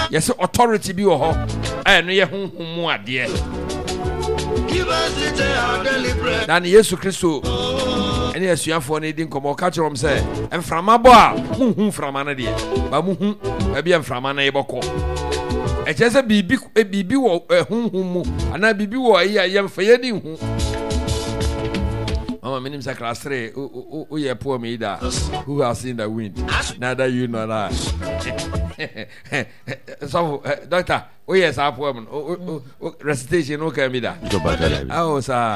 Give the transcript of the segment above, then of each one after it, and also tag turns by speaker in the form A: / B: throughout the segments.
A: Yes, authority be ho. Eh no ye honhom mu ade. Dan Yesu Kristo ene asuafo ne din komo ka kyerem se emframa bo a honhom frama na de. Ba mu hu ba bi emframa na ye bokọ. E kyese bibi wo honhom mu ana bibi wo ayi yemfa ye din hu. Mama minim sa class 3 o ye poor me da who has seen the wind neither you nor I. So doctor o yes a poor man recitation o can be da oh sir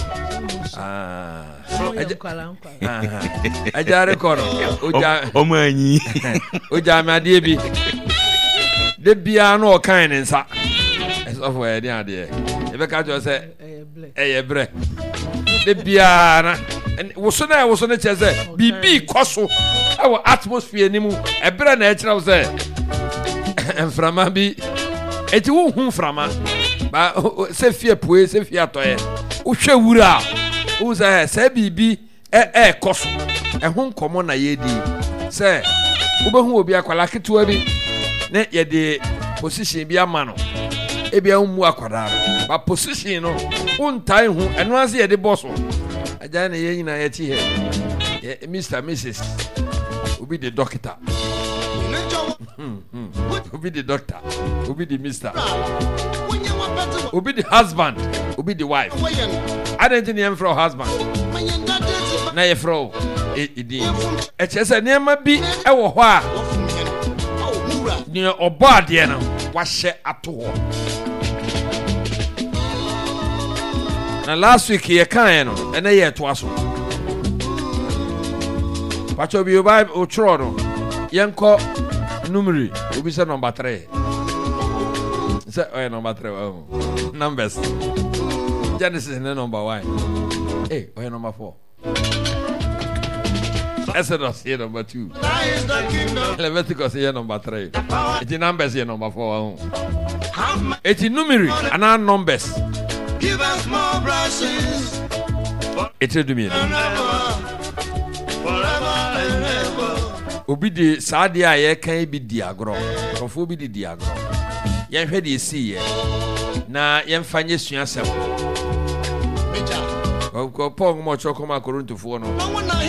A: ajare kono
B: omanyi
A: oja me ade bi de bia no o kan ne nsa so for e dey ade e be ka jo say eye bre de biara woso na cheze bibi koso awo atmosphere ni mu ebere na ekira wo se enframa bi eti wo hu frama ba se fie poe se fie atoye wo hwe wura wo se bibi koso ho nkomo na yedi se wo behu obi akwala ketewa bi ne ye de position bi amano ebia mu akwada ba position no untai hu eno ase ye de bosso aja na ye nyina ye ti he Mr Mrs obi the doctor obi the doctor obi the Mr obi the husband obi the wife I don't think from husband na ye fro edi e chese ne ma bi e wo ho a ni obo ade no wa hye ato ho. Na last week ye kan no ene ye to aso pacho bi Bible o tro no yenko numeri obi se number 3 se number 3 numbers Genesis is number 1 number 4 Exodus is number 2 Leviticus is number 3 it's numbers is number 4 it's numeri and numbers. Give us more blessings. It's a domain. Obi de sadia ye kan bi diagro. Kofo bi di diagro. Yen hwe de si ye. Na yen fanye suasem. Ko pong mo choko ma koruntufo no.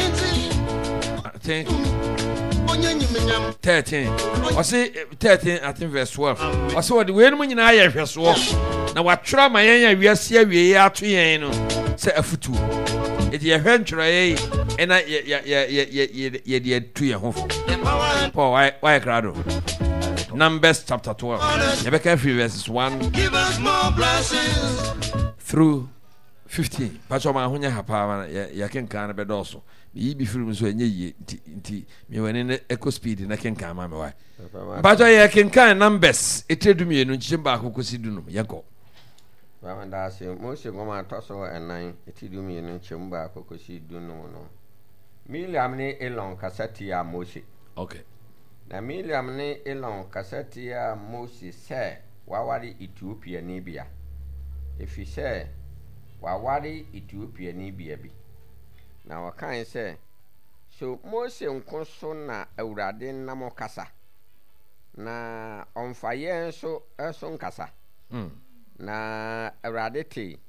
A: 13. I say 13 I think verse 12. I say what the way no nyina ye hweso. Na watwra ma yen ya wiase awie ya to yen no se afutu e de hwentwra ye ena ye de tu ye ho Paul why crado Numbers chapter 12 you be free verses 1 give us more blessings through 15 pacho ma honya hapa ya kenka na bedoso yi bi film so enye yi nti me wani na eco speed na kenka ma me why pacho ya kenka Numbers etredumie no nchimba akokosi dunum yego
C: Bawanda se Mose goma toso enan etidumi no nchemba akokosi dunum no Miriam ne Elon kasati ya Mose
A: okay
C: na Miriam ne Elon kasati ya Mose se wawari Ethiopia ni bia efi se wawari Ethiopia ni bia bi na wakan se so Mose nkoso na Awurade namo kasa na onfaye nso eso nkasa na Awurade te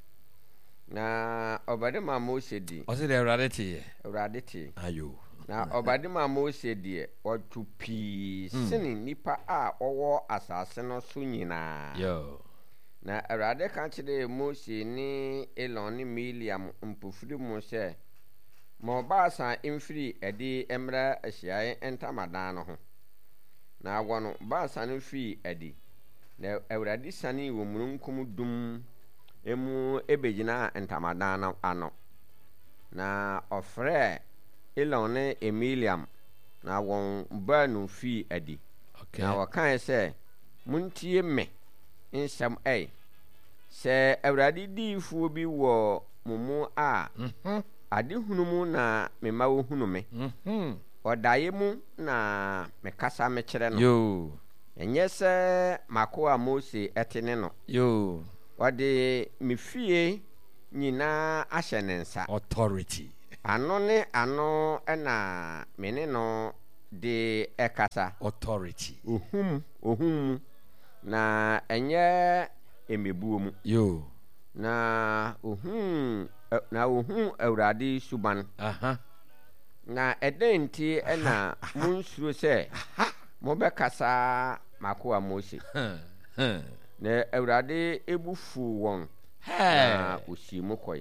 C: na obadema Mose di
A: o se de Awurade te
C: ayo na obadema Mose di otupi sini nipa a owo asase no so nyina
A: yo
C: na Awurade kan kire Mose ni Elon ni Miriam mpofiri mu se mo baasa imfiri edi emra ahyiae entamadan no ho na wono baasa no fi edi na Awurade sani wo mununkum dum emu ebegina entamadan no ano na ofre Elon ne Emiliam na won ba no fi edi
A: okay
C: na wakan se muntie me nsam se Awurade difu bi wo mumu a ade hunumu na mema wo hunume odaye mu na mekasa me kire no
A: yo
C: enye se makoa Mose etene no
A: yo
C: ode mefie nyina ahye ne nsa
A: authority
C: ano ne ano na mene no de ekasa
A: authority
C: ohum na enye emebuom
A: yo
C: na ohum Awurade suban na edenti na munsuro se mo bekasa makoa Mose na Awurade ebufu won na osimu koi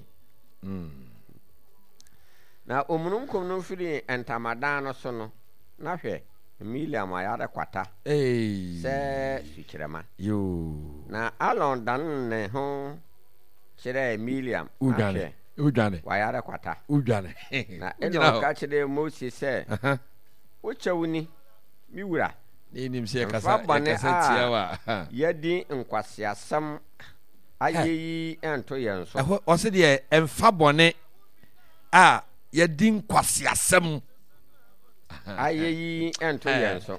C: na omununkom no firi entamadan no so no na hwe Miriam ayare kwata se sukyerema
A: yo
C: na Alon dan ne ho kyerɛ Miriam
A: udwane
C: wayare kwata
A: udwane
C: na eno ka kyerɛ Mose sɛ wochawuni mi wura
A: nim se kasa tiawa
C: yadi nkwasiasam ayeyi ento yenso
A: o se de emfa bone a yadi nkwasiasam
C: ayeyi ento yenso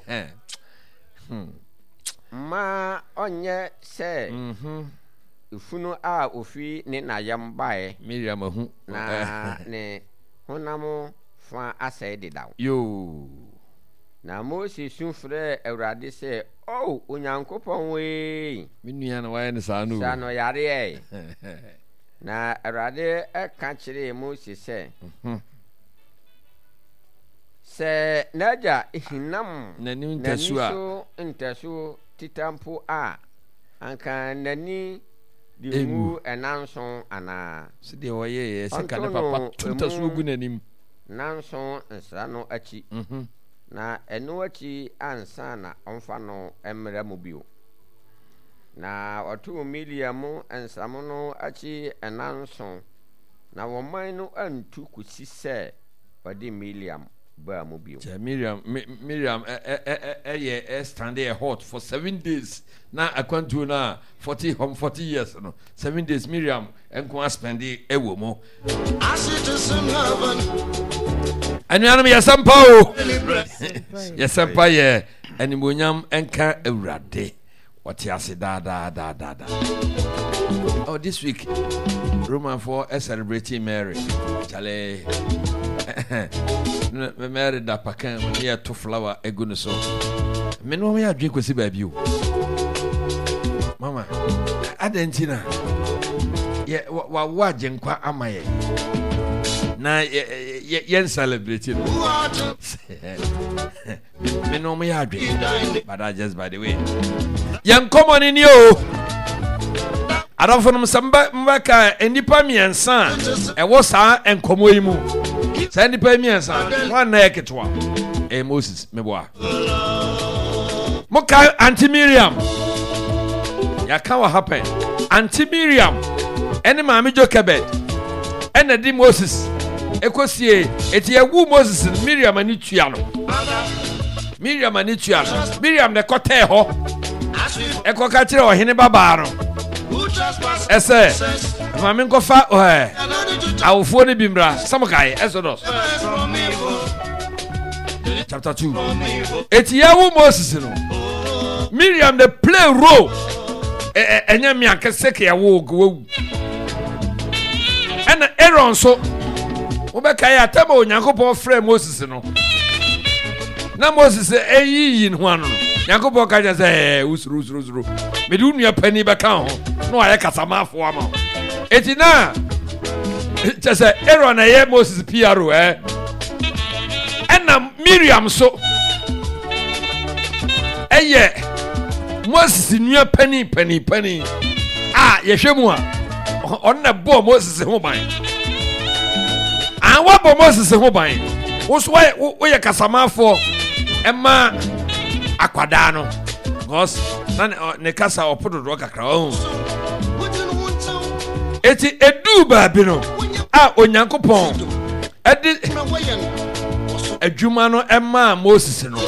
C: ma onye se ifunu a ofi ne nayam bae
A: Miriam hu
C: na ne honamo fa asai didaw
A: yo
C: na Mose sunfrɛ Awurade sɛ Onyankopɔn we
A: minua na waye ne sanu
C: sanu yare na Awurade aka kyerɛ Mose sɛ naja hinam
A: nanim
C: ntasu titampo a anka nani di mu enanso ana
A: se de waye se kan papa tuntasu gu nanim
C: nanso nsra no achi na eno achi ansa na onfa no emra mu bio na otu Miriam ensam no achi enanso na woman no antu kusi se odi Miriam ba mu bio
A: Miriam stand there hot for 7 days na akwantu na 40 years no 7 days Miriam enko spend ewo mo anuanum yesampa o yesampa ye animonyam enka Awurade wati ase da oh this week Roman for celebrating Mary chale Mary da pakan here to flower egunu so me no me adwen kwesi baabi o mama adentina ye wa genkwa amaye na yen celebrate me no me adwen but I just by the way yen common in you adamfo samba mbaka enipa miensa ewo saa enkomo yi mu saa enipa miensa one na eketwa Moses meboa moka Auntie Miriam ya kan what happen Auntie Miriam ene maame Jochebed ene di Moses ekosie eti ewu Moses Miriam ani tua no Miriam ne kote ho ekoka kire ohene baba no ese maame nkofa awofo ne bimra samukai Exodus chapter 2 eti ewu Moses no Miriam the play role enya mi akese ke ewu go ena Aaron so obeka ya tama Onyankopon frɛ Moses no na Moses eyiyi no anu Nyankopon ka je usuru me du nua pani beka ho no aye kasamafo ama eti na chese Aaron aye Moses PRO ena Miriam so eye Moses nua pani yehwemu a onna bo Moses ho ban anwa bo Moses ho ban wo so wo ye kasamafo ema akwada no gos na ne kasa opododo kakra ho eti edu baabi no a Onyankopon edi adwuma no ema Moses no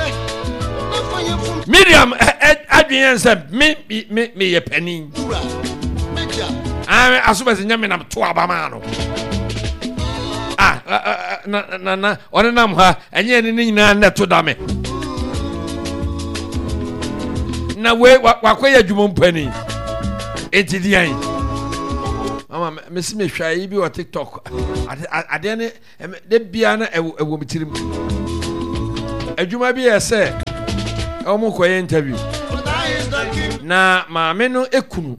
A: Miriam adwen se me ye pani asubase nyame nam to abama no na one nam ha enye ne nyina na to dame na we wakoya adwuma mpani etidian mama mesi me hwa yi bi o TikTok ade ne de bia na ewo mitirim adwuma bi yɛsɛ ɔmo kɔyɛ interview na maame no ekunu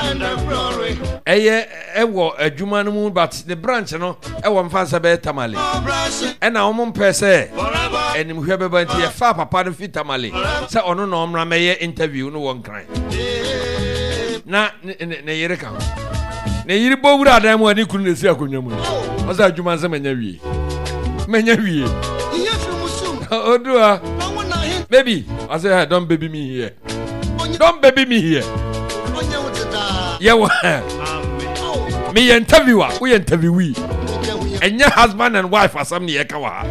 A: ɛwɔ adwuma no mu but the branch no ɛwɔ mfansa bɛyɛ tamale ɛna ɔmo mpɛ sɛ ɛnimhwɛ bɛba nti yɛfa papa no fi tamale sɛ ɔno na ɔmra mɛyɛ interview no wɔ nkran na ne yere ka ho ne yere bɔ wura adan mu ani kunu na si akonnwa mu ɔsɛ adwuma nsɛ manya wie odua baby I say hey, don't baby me here yewa me interviewer we interviewee enye husband and wife asam ne yeka wa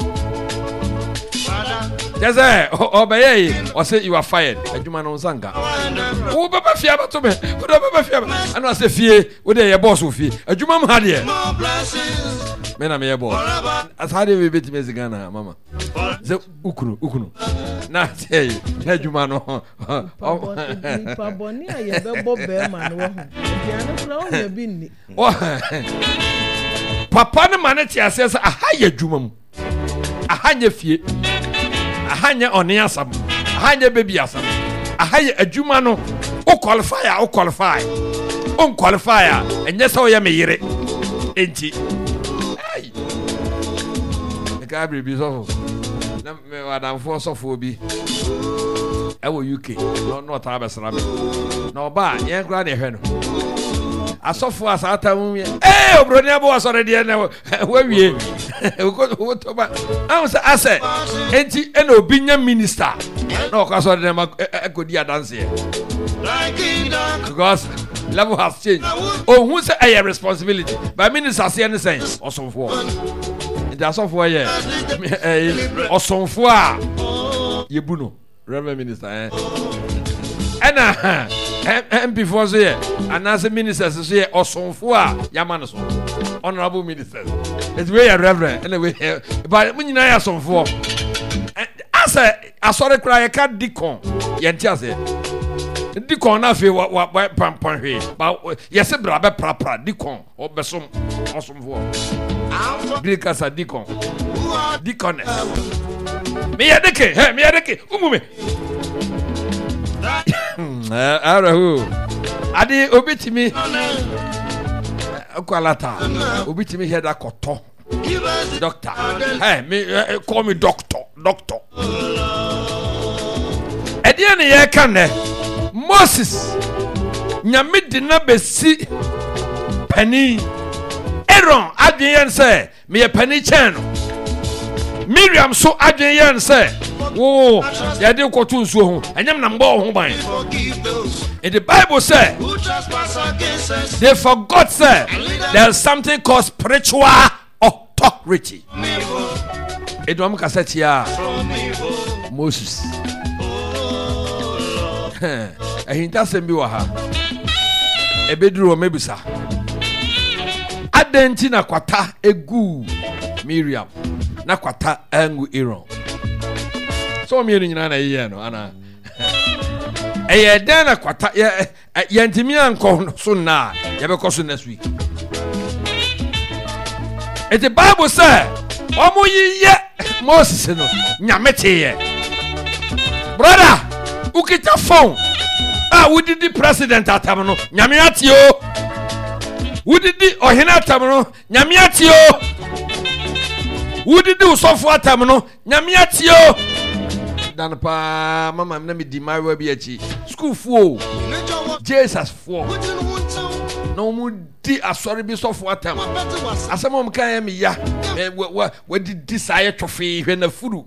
A: yes eh obey or say you are fired adwuma no sanka wo baba fia ba to me wo baba fia and I say fie wo dey your boss wo fie adwuma m ha de me na me your boss as how dey we bit me zigana mama ze ukunu na say adwuma no
D: pa boni aye be bo be man wo ho biano kra o me bi ni
A: papa ne mane ti asese aha ya adwuma mu aha nya fie aha nya oni asam aha nya baby asam aha ya adwuma no o qualify on qualify enye so ya me yire enti ai e ka bi so na me wadam fo so fo bi e wo UK no ta besra me na oba yen kra na ehwe no asofo asata mu obroni abo asore de na wawie wo to ba am say ase enti ena obi nya minister na okasore de ma ekodi adanse because level has changed who say a responsibility by minister say any sense osofo enti asofo ye osofo a yebuno reverend minister ena before so here and as a minister so here osonfo a yamano so honorable ministers it's way a reverend anyway but mun nyina ya osonfo as a asore kra ye ka dikon ye ntia se dikon na fe wa pampan hwe ba yese bra be prapra dikon obesom osonfo grika sa dikon dikones me yedeke umume arahu adi obitimi kwalata obitimi heda koto doctor hey me call me doctor edi ne ye kan ne Moses nyame di na besi pani Aaron adwen se me ye pani chen Miriam so adwen se wo ya de kotu nsuo ho enyam na mbo ho ban in the Bible said they forgot say there's something called spiritual authority edom kasetia Moses ehinta sembi wa ha ebeduru o mebisa adenti na kwata egu Miriam na kwata angu Aaron so me nyina na yiye no ana eye den na kwata ye ntimi anko so na ye be koso next week the Bible say omo yiye Moses no nyamete ye brother ukita phone wudidi president atam no nyame atio wudidi ohina atam no nyame atio wudidi usofo atam no nyame atio dan pa mama na me di my we bi achi school fo Jesus fo no mu di asori bi sofo atam asamo kan ya me ya we di saye tofe hwe na furu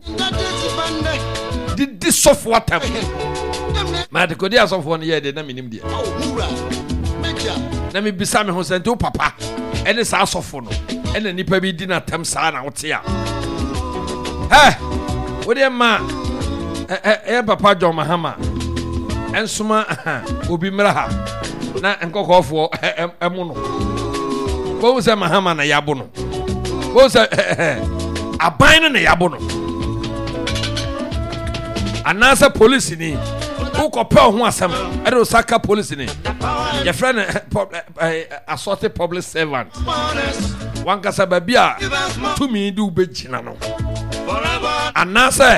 A: di sofo atam ma de kodi asofo no ye de na minim de na me bisa me ho sente papa ene sa asofo no ene nipa bi di na tam sa na wote a wo de ma papa John Mahama ensuma obi mraha na nkokofo emu no wo se Mahama na yabo no wo se aban na yabo no anasa police ni ukope ho asem ade osaka police ni your friend assorted public servant one kasa babia to me do begina no anase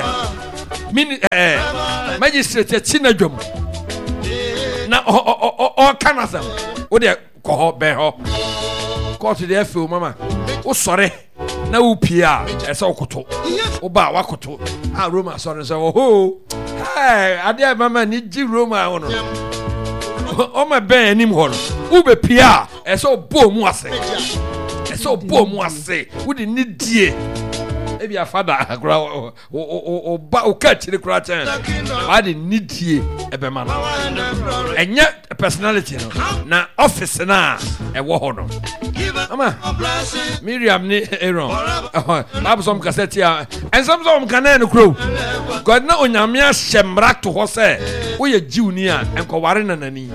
A: magistrate china dwom na o kanasam wo de ko ho ben ho court de afi mama wo sore na wo pia ese okoto wo ba wakoto Roma sore so ho ade mama ni ji Roma ho no o ma ben anim ho no wo be pia ese obo mu ase ese obo mu ase wo de ni die ebi afada akura o ba o ka chire kura chen ba de ni die ebe ma no enye personality no na office na e wo ho no ama Miriam ni Aaron absom cassette ya ensamsom kana no kro god na onyame a hyemra to ho se wo ye jiw ni a enko ware na nani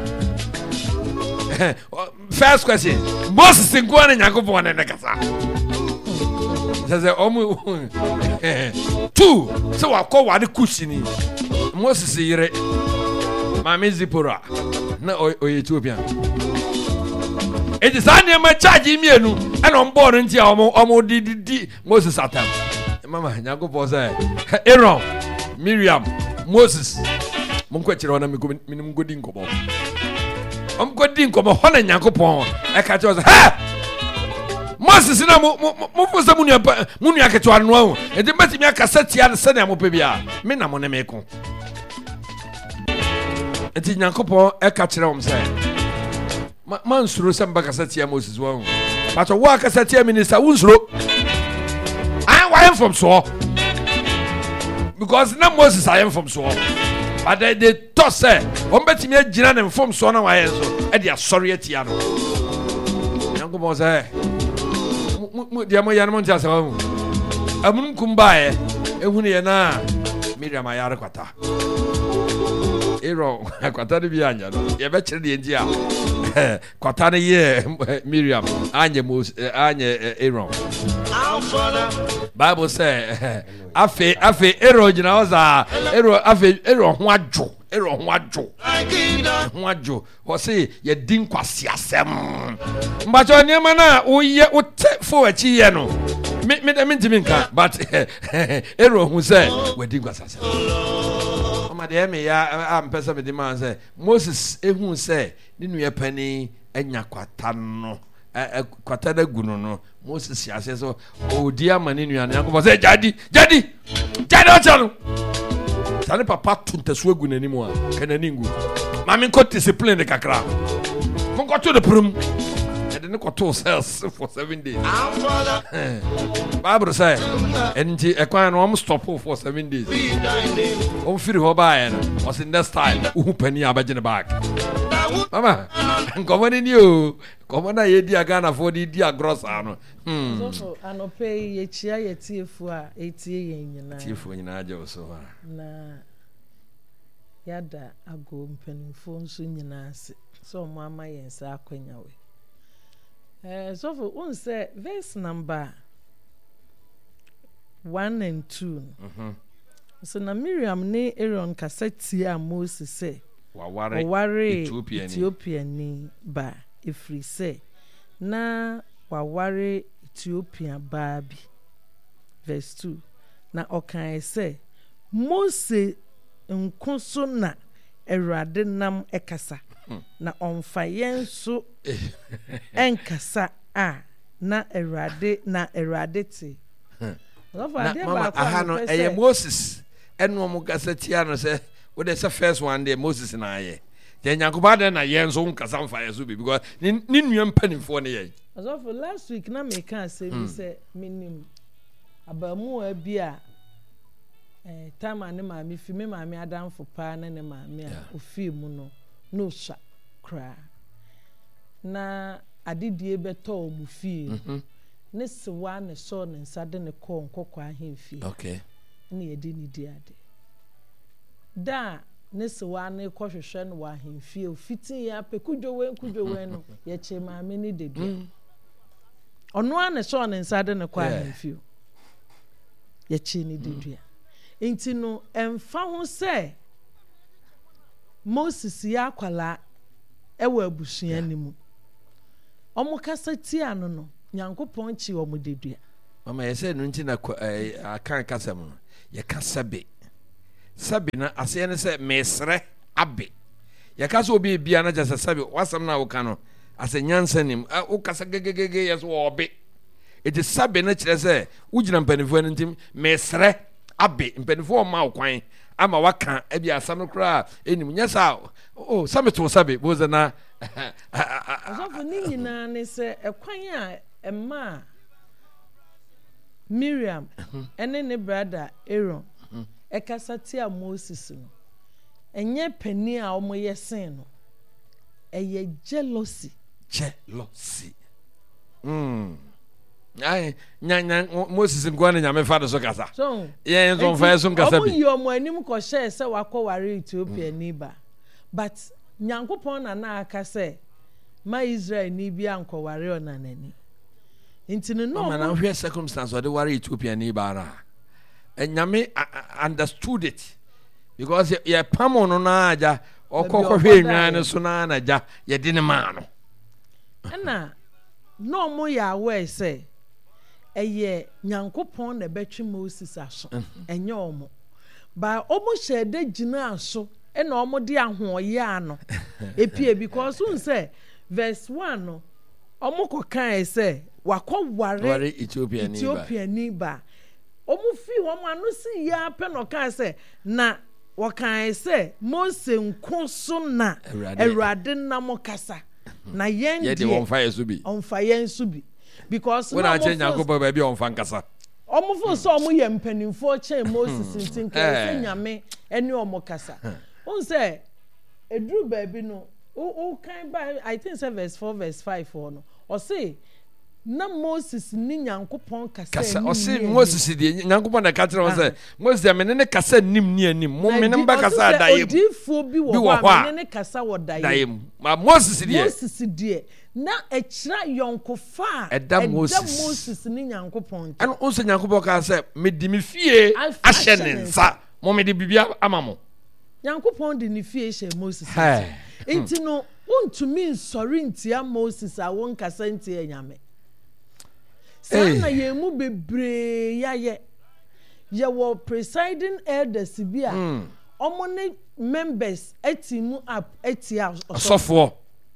A: first question Moses ngo na Yakobon na kasa says omu two so wakọ wade kushini Moses yire Mama Zipora na Ethiopia it is any ma charge mienu and on board nti omo di Moses atam mama Yakobon say Aaron Miriam Moses monko kire ona minim godi nkobo godi nkobo ho na Yakobon e ka che say Moses na mo fusa munu aketo anu ahu enti metimi akasati ya se na mo pebia me na mo ne meko enti Yakobon e ka kire om say man suro se mba kasati ya Moses wa hu but wa kasati ya minister unsuro I am from so because na Moses I am from so but they thought say on betimi agina na from so na wa yen so e dia sorry atia no Yakobon say dia mo yanmo ntia se wa mu amun kumbae ehunu ye na Miriam ayare kwata Aaron kwata de bi anya no ye be kire de ntia kwata ne ye Miriam anye Aaron Bible say afe Aaron jina oza Aaron ho adwo ho say ye din kwase asem mbacho niema na uye utefo achi ye no me ntimi nka but Aaron hu say we din kwase asem oma de me ya ampesa me di man say Moses ehun say ni nu ye pani anya kwata no kwata da gunu no Moses ya say so odi amani nu ya na Yakobon say jadi o chalo tane papa tuntasu egu nanimu a kananingu mami ko discipline de kakra mon ko to de prum e de ko to cells for 7 days Bible say enti ekwan no stop for 7 days on firi ho ba ya no was in that style uhu pani abaje ne back mama komani ni o komana ye dia Ghana for di gross ano
D: so anope ye chia ye tiefu a etie ye nyina
A: tiefu nyina aje so ha
D: na yada ago mpanimfo nso nyina ase so mo ama ye nsa akwanya we so for unse verse number 1 and 2 so na Miriam ne Aaron kasati a Moses say waware Ethiopia ni ba efri say na waware Ethiopia ba bi verse 2 na okan say Moses nkoso na Awurade nam ekasa na onfa yenso enkasa a na Awurade te
A: mama ahano eye Moses eno mo kasati ano say what is the first one day Moses na ye then Yakobon na yenso nkasa mfa yeso bi because ni nuam panimfo ne ye
D: so for last week na me kan say me say minim abamu abia tama ne maami fi me maami adamfo pa na ne maami a ofi mu no sha kra na adidie beto mu fi ne sewa ne so ne nsade ne ko nkokwa ahemfi
A: okay
D: ne yedi ni di ade da ne sewa ne kohwehwe no wa ahemfi ofiti ya pekudwowe no ye che maami ne dedu ono ane so ne nsade ne ko ahemfi ye che ni dedu enti no emfa ho se Moses ya kwala ewa abusua ni mu omo kasa ti ano no Nyankopon chi omo dedua
A: mama yɛsɛ no nti na akan kasam no yɛka sabe na asɛ ne sɛ mesrɛ abe yɛka sɛ obi bia na kyɛ sɛ sabe wasɛm no a woka no asɛ nyansa nim wokasa gegegege yɛ so wɔɔbe ɛti sabe no kyerɛ sɛ wogyina mpanimfoɔ no ntim mesrɛ abe mpanimfoɔ ɔma wo kwan ama waka abi asɛm no koraa ɛnim nyɛ saa sabe to sabe bo sɛ na
D: ɔsɔfo ne nyinaa ne sɛ ɛkwan a ɛma Miriam ɛne ne brother Aaron ɛkasa tia Moses no ɛnyɛ pani a ɔmoyɛ sen no ɛyɛ jealousy
A: ai nya Moses nkwa ne nyame fa de so kasa yɛn so mfa so kasa bi
D: ɔmo yɛ anim kɔhyɛ sɛ wakɔ ware Ethiopia ni ba but Nyankopɔn na aka sɛ ma Israel ni bi ankɔ ware ɔnanani intino no
A: man ahwe circumstance ɔde ware Ethiopia ni ba ra nyame understood it because ye pamo no na aja okɔhwɛ nwan ne so na aja ye de ne ma no
D: na no mo ya aware sɛ ɛyɛ Nyankopɔn na bɛtwe Moses aso ɛnyɛ ɔmo ba ɔmo hyɛ de gyina aso ɛna ɔmo de ahoɔyɛ ano epie because un sɛ verse 1 no ɔmo kɔkan sɛ wakɔ ware Ethiopia ni ba ɔmo fi ɔmo ano si ya pɛ no kan sɛ na wɔkan sɛ Mose nko so na Awurade na mo kasa na yɛn
A: de ɔmfa
D: yɛn so bi because
A: when I change Nyankopɔn ba bi ɔmfa nkasa
D: ɔmo fo so ɔmo yɛ mpanimfoɔ kyɛn Moses ntin kɛ nyame ɛne ɔmo kasa on sɛ eduru baabi no o kan ba I think say verse 4 verse 5 no or say na Moses ni Nyankopɔn kasa
A: o say Moses di Nyankopɔn na ka kyerɛ won sɛ Moses ya me ne kasa nim ni anim mo me ne ba kasa dayem
D: odifo bi wɔ hɔ me ne kasa wɔ dayem
A: ma Moses
D: di na ɛkyira yɔnkofa
A: ɛda
D: Moses ni Nyankopɔn
A: ɛno on sɛ Nyankopɔn ka sɛ me di me fie ahyɛ ne nsa mo me di bibia ama mo
D: Nyankopɔn di ne fie hyɛ Moses nti no untumi nsɔre ntia Moses a won kasa ntia nyame sana ye mu bebre ya wɔ presiding elders bi a ɔmo ne members etimu up etia
A: asɔfo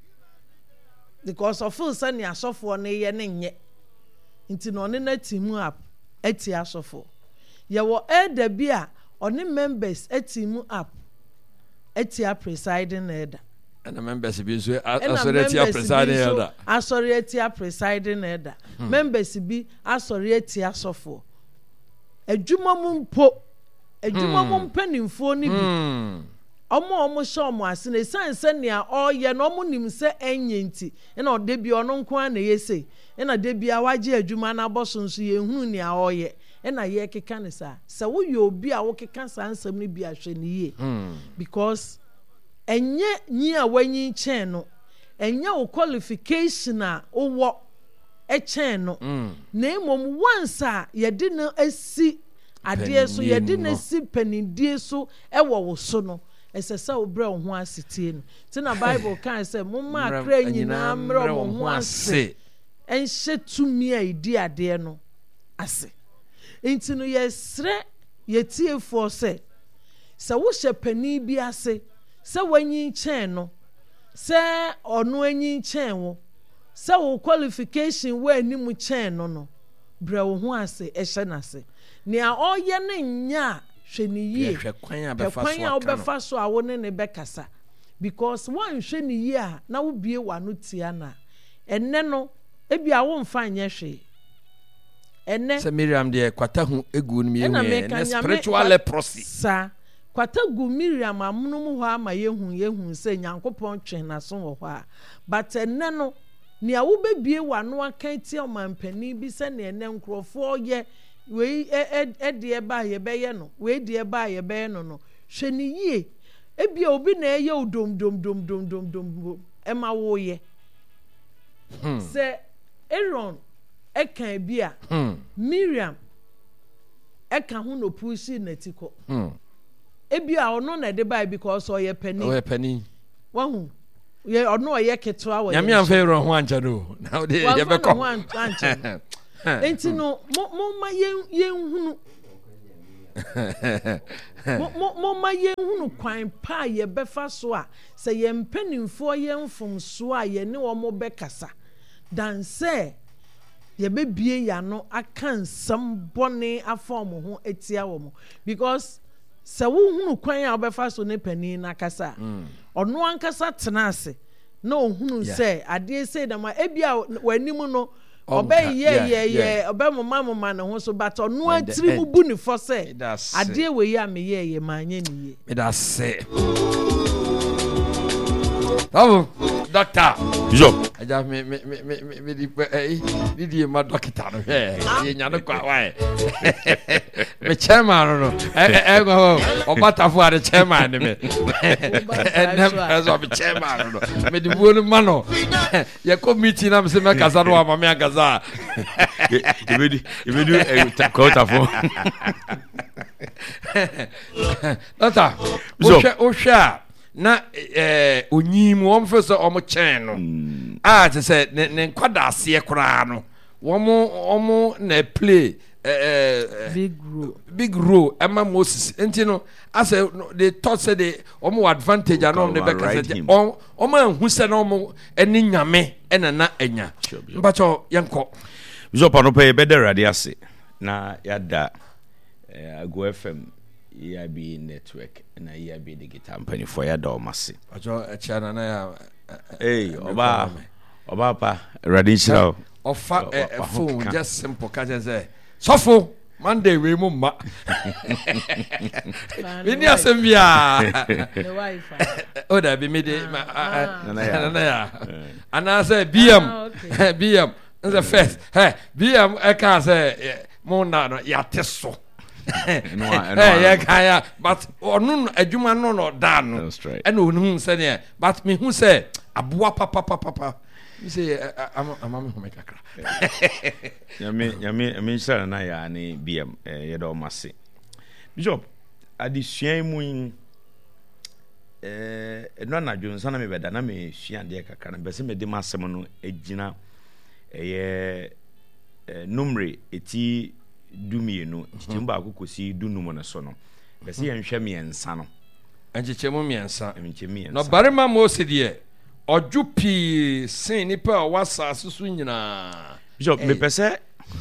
D: because of full sani asɔfo ne ye ne nye nti no ne na etimu up etia asɔfo ye wɔ elder bi a ɔne members etimu up etia presiding elder
A: and the members bi so asoreti presiding elder
D: asoreti presiding elder members bi asoreti asofo adwuma mu mpanimfo ni bi omo hye omo ase na sanse nea oyɛ na omo nim sɛ enye nti na ɔde bi ɔno nko a na yɛse na de bi a wagye adwuma na abɔso nso yɛhunu nea oyɛ na yɛ keka ne sa sɛ wo yɛ obi a wo keka sa ansɛm ne bi ahwɛ ne yie because enye nyi a wanyi kyɛn no enye o qualification a wo kyɛn no na emom once a yɛde no asi adeɛ so yɛde no asi panidie so ɛwɔ wo so no ɛsɛ sɛ wo brɛ wo ho asetie no nti na Bible kan sɛ momma akra nyinaa mmerɛ wo ho ase ɛnhyɛ tumi a ɛdi adeɛ no ase nti no yɛsrɛ yɛtiefoɔ sɛ wohyɛ pani bi ase sɛ wanyi kyɛn no sɛ ɔno anyi kyɛn wo sɛ wo qualification wo anim kyɛn no brɛ wo ho ase ɛhyɛ n'ase nea ɔyɛ ne nya hwɛ ne yie
A: hwɛ kwan a
D: wobɛfa so a wo ne ne bɛkasa because woanhwɛ ne yie a na wobie w'ano tia na ɛnɛ no ebi a womfa nyɛ hwee ɛnɛ
A: sɛ Miriam deɛ kwata ho egu no yɛ ne spiritual leprosy
D: sa kwata gu Miriam amunum hɔ ama yehu sɛ Nyankopɔn twen naso wɔ hɔ a but ɛnɛ no nea wobɛbie w'ano aka tia ɔmampani bi sɛ ne ɛnɛ nkurɔfoɔ yɛ wei ɛdeɛ ba yɛbɛyɛ no wei deɛ ba yɛbɛyɛ no hwɛ ne yie ebia obi na ɛyɛ o dom ɛma wo yɛ sɛ Aaron ɛka bi a Miriam ɛka ho no pushi n'ati kɔ ebi a ɔno na de bai because ɔyɛ pani wahu ye ɔno ɔyɛ ketewa wɔ
A: nyame amfa Aaron ho ankyɛ no na de yɛbɛkɔ
D: enti no mo yenhunu mo ma yenhunu kwan pa ye befa so a se ye mpanimfo ye mfom so a ye ne wo mo bekasa dan se ye bebie ya no akan sam bone afom ho etia wo mo because se wo hunu kwan a obefa so ne pani na kasa ono ankasa tenase na ohunu se ade se da ma ebia wanimu no obey ye obey mama na ho so but ono atiri mu bu ni fo se ade we ya me ye manye ni ye
A: me da se bravo doctor
B: Bishop
A: aja me di ma doctor no ye nya no kwa why me chairman no go obata fu are chairman me ezo be chairman no me di buonu ma no ye committee na me se me kasa no ma me akasa
B: you quota for
A: doctor o na onyim won fe so omo chen no te say ne nkwada ase kra no omo na play big role Emma Moses enti as they thought say they omo advantage anom ne beka say omo anhu se na omo eni nyame na enya mbacho yenko
B: Bishop anope better radio ase na yada Ago FM EIB network na EIB digital company for ya do mase
A: ajo chana na ya
B: oba pa radical
A: offer phone just simple ka say sofo Monday we mu ma ni asembia
D: the wifi
A: o da bi me de na ya ana say BM the first BM e ka say mo na no ya teso yeah, kaya, but onu adwuma no dan and onu say ne but me hu say aboa papa you say amam ho make akra
B: yami sha na ya ni BM ye do mase Bishop adisuan mu no na dwonsa na me beda na me hua de kakra na bese me de masem no egina numre eti dumienu chichemba akokosi dunum na so no bese yenhwe miensa no
A: anchichemu miensa no barema Moses oju pi sin ni pa wasa susu nyina
B: Bishop me pese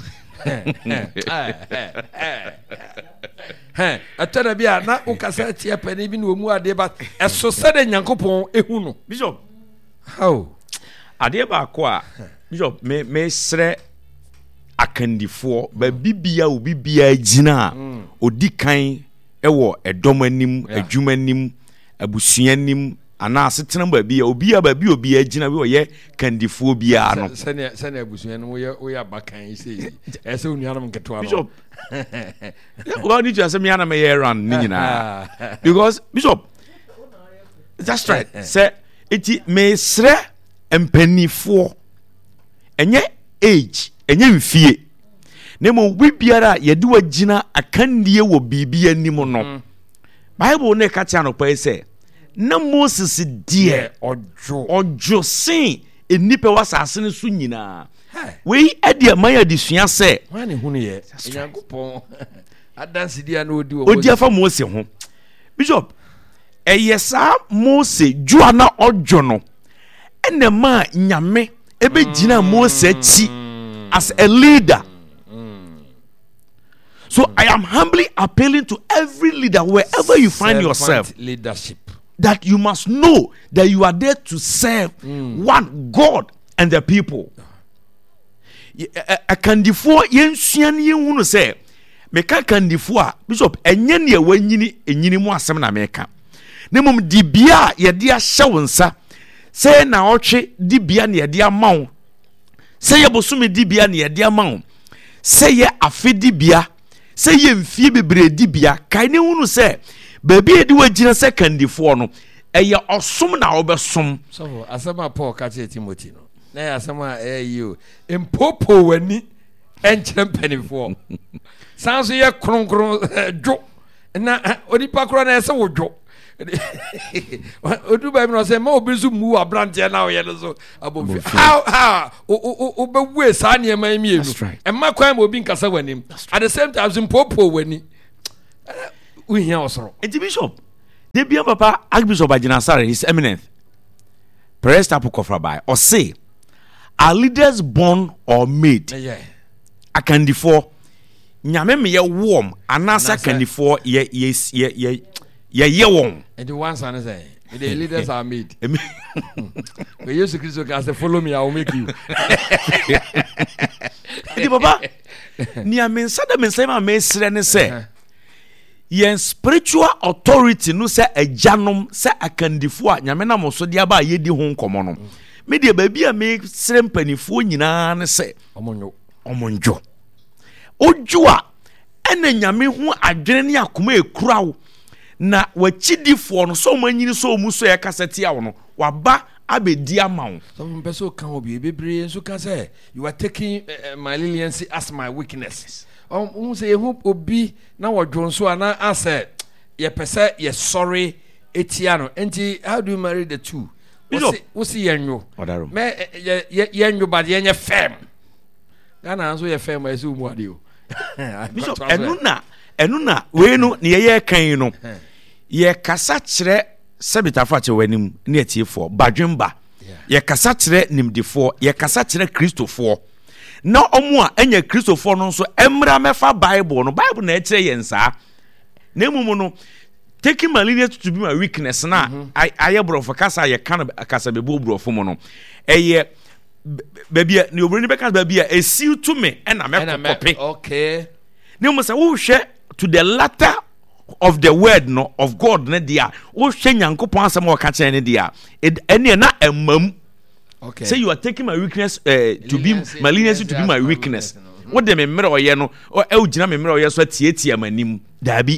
A: atara bia na ukasa tie pani bi no mu ade ba eso se de Nyankopon ehu no
B: Bishop
A: how
B: ade ba ko a Bishop me sre akandifo ba bibia wo bibia gina odi kan ewo edom anim adwuma anim abusua anim ana asetena ba bia obi agina bi oye kandifo bia no
A: sene abusua no wo ya bakan sei ese onuanam keto ano
B: Bishop what did you say me ana me run ni nyina because Bishop that's right say eti me sre empanifo enye age enye mfie nemo bibiara yede wagina akandie wo bibia nim no Bible ne ka tia no pa ise na Moses die ojo sin enipa wasase ne so nyina we ade amaya disua se
A: wani hunu ye Nyankopon adanse dia na odi
B: afa Moses ho Bishop eyesa Moses jua na ojo no ene ma nyame ebe gina Moses chi as a leader. So I am humbly appealing to every leader wherever you find yourself
A: leadership
B: that you must know that you are there to serve one God and the people. A candifo yensuan yenhunu say meka candifo a Bishop enye ne wanyini enyini mu asem na meka nemom dibia ye de ahye wonsa say na otwe dibia ne ye de amawo say ye bosome dibia ne ye de amawo say ye afedibia say ye mfie bebre dibia kai ne hunu say baby edi wagina say candifo no eye osom na obesom
A: so asema Paul ka che Timothy no na ya asema you empopo wani enkyere mpanifo sanso ye kronkron dwo na onipa kro na ese wodwo odu ba mi no say ma obi so mu abrante na oye no so abofi how o be we sa ne ma mi enu e ma kwan ma obi nkasa wanim at the same time popo wani we hear osoro
B: enti bishop de bia papa Archbishop Agina Sarah, His Eminence Prester Apokofra by or say are leaders born or made akandifo nyame me ye warm anasa akandifo ye won
A: and the ones are say the leaders are made we use Christ as follow me I will make you
B: enti papa ni amensa da mensa ma mesre ne say yen spiritual authority no say ajanom say akandifo a nyame na mo so dia ba ye di ho nkomo no me de ba bia me sere mpanifo nyina ne say omonjo ojo a ene nyame ho adwene ne akoma ekurawo na wachidifo no so manyini so mu so ye kasete awo no waba abedi amawo
A: so mpeso kan obi bebre so ka say you are taking my leniency as my weakness say you obi na wodwo so ana ase ye pese ye sorry etia no enti how do you marry the two we see yenyo me yenyo bad yenye fem Ghana so ye fem as umu ade o
B: bishop enuna we no ne ye kan no ye kasa kire sebitafa che wanim ne atiefo badwemba ye kasa kire nimdefo ye kasa kire kristofo na omo a enya kristofo no so emra mefa bible na ekire yensa na emumu no taking my lineage to be my weakness na aye brofo kasa ye kan kasa bebo brofo mo no eye babia ni obrini beka babia esi to me na me
A: okay
B: na mo say wo hwe to the latter of the word no of God na dia wo hwe nyankopon asem wo ka kire ne dia ene na emam. Okay. Say you are taking my weakness to be my leniency to be my weakness. What them mere oye no o ugina me mere oye so tietia manim dabi.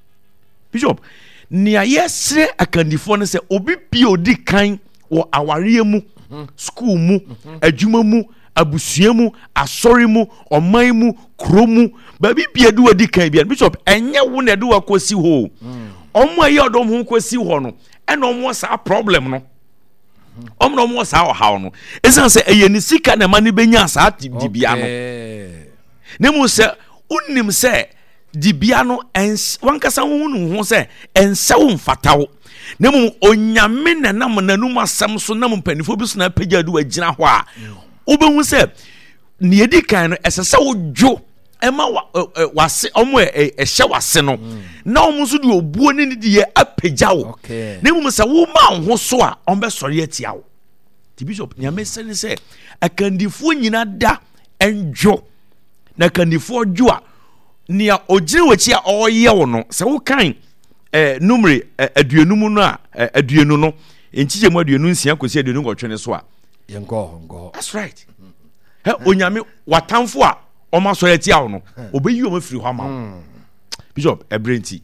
B: Bishop nia yesre akandifo no say obi bi odi kan wo aware mu school mu adwuma mu abusua mu asori mu oman mu kromu babi bia du odi kan bia Bishop enye wo na du akosi ho omo aye odom ho kosi ho no ena omo sa problem no omno mo sa how no esan se eyeni sika na mani benya sa dibia no ne mu se unnim se dibia no wankasa hunu ho se ense wo mfatawo ne mu onyame na nam nanum asam so nam panifo bi so na pagya du agina ho a obehu se ne edi kan no esese wo dwo ema wase omo ehye wase no na omo so de obuo ne die apagya wo ne mu se wo ma ho so a ombe sori atia wo ti Bishop nyame sene se akandifo nyina da enjo na akandifo dwo a nia ogire wachi a oye wo no se wo kan numre aduanum no a aduanu no enchije mu aduanu nsia kosi aduanu ngotwene so a
A: yengo
B: that's right onyame watamfo a oma so yeti awo no obeyi o mafiri ho ama Bishop ebrenti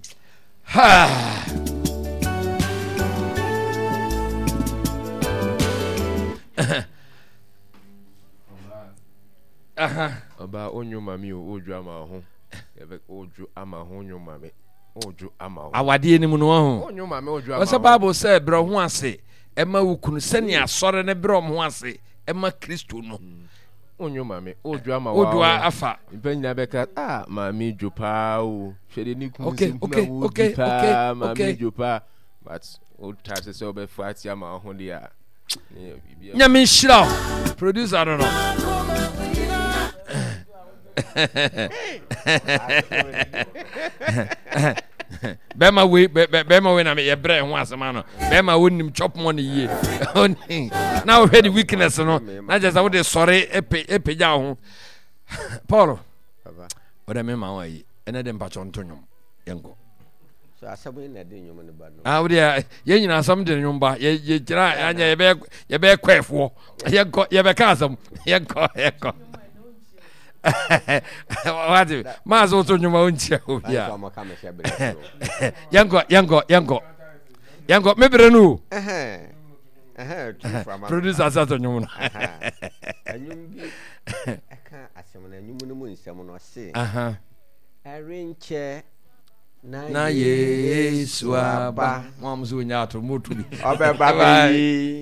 C: oba onyu mami oju ama ho ebe oju ama ho onyu mami oju ama ho
A: awade ni mu no ho
C: onyu mami oju ama
A: ho. Wasa Bible say bro ho ase ema wukunu sene asore ne bro ho ase ema Kristo no
C: onyo mami odu ama wa
A: odu afa
C: mpenya beka mami jopa o hwede ni kun
A: okay
C: mami jopa but old types say obe fight ya ma ho dia
A: nyame shira producer I don't know Bema we na me ye bre ho asema no bema wonim chop money ye now we the weakness no na just how dey sorry epeja ho Paulo baba oda me ma wa yi ene de mpacho ntonyom yengo
C: so asabu na de nyom ne ba no
A: we dey ye nyina asam de nyom ba ye kira anya ye be kwefo ye be ka asam yengo Wadi mazo to nyuma unchia obia yango mebrenu producer sato nyuma
C: anyum bi aka asem na anyum no mu nsem no se arenche
A: na Yesu aba. Mom so nya to motu bi.
C: Obeba bi.